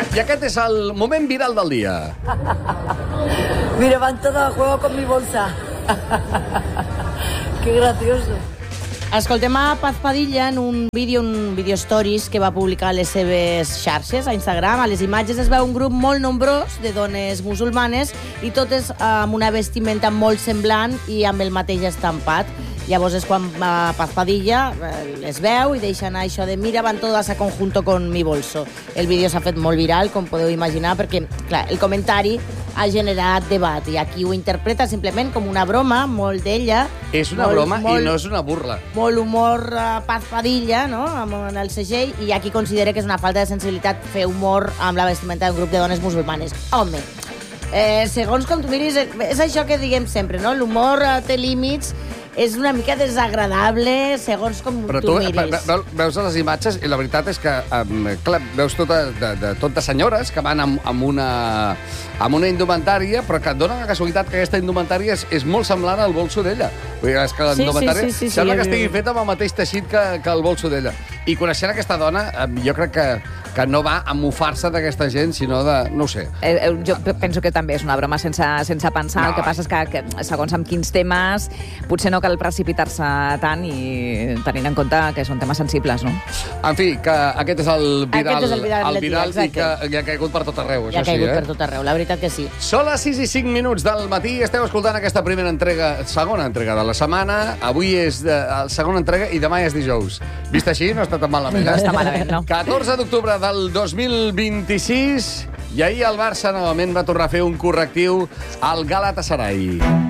I aquest és el moment viral del dia. Mira, van todos a juego con mi bolsa. Qué gracioso. Escoltem a Paz Padilla en un vídeo stories que va publicar a les seves xarxes, a Instagram. A les imatges es veu un grup molt nombrós de dones musulmanes i totes amb una vestimenta molt semblant i amb el mateix estampat. Llavors és quan Paz Padilla les veu i deixa anar això de mira, van todas a conjunto con mi bolso. El vídeo s'ha fet molt viral, com podeu imaginar, perquè clar, el comentari ha generat debat i aquí ho interpreta simplement com una broma, molt d'ella. És una broma i no és una burla. Molt humor Paz Padilla, no?, amb el segell, i aquí considera que és una falta de sensibilitat fer humor amb la vestimenta d'un grup de dones musulmanes. Home, segons com tu miris, és això que diguem sempre, no? L'humor té límits, és una mica desagradable segons com tu miris. Però tu veus les imatges i la veritat és que clar, veus tot de senyores que van amb una indumentària, però que et dona la casualitat que aquesta indumentària és molt semblant al bolso d'ella. Vull dir, és que la indumentària sembla que estigui feta amb el mateix teixit que el bolso d'ella. I coneixent aquesta dona, jo crec que no va a mofar-se d'aquesta gent, sinó de... no ho sé. Jo penso que també és una broma sense pensar. El que passa és que segons amb quins temes, potser no cal precipitar-se tant i tenint en compte que són temes sensibles, no? En fi, que aquest és el viral, el viral i que ha caigut per tot arreu. Ja ha caigut per tot arreu, la veritat que sí. Són les 6:05 del matí, esteu escoltant aquesta segona entrega de la setmana. Avui és la segona entrega i demà és dijous. Vist així, no està tan malament. No està malament, no. 14 d'octubre del 2026 i ahir el Barça novament va tornar a fer un correctiu al Galatasaray.